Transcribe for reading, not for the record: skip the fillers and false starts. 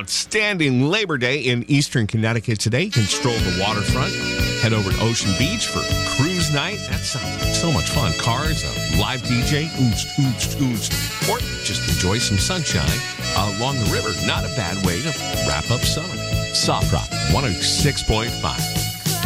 outstanding Labor Day in Eastern Connecticut today. You can stroll the waterfront, head over to Ocean Beach for cruise night. That sounds like so much fun. Cars, a live DJ, or just enjoy some sunshine along the river. Not a bad way to wrap up summer. Soft Rock 106.5.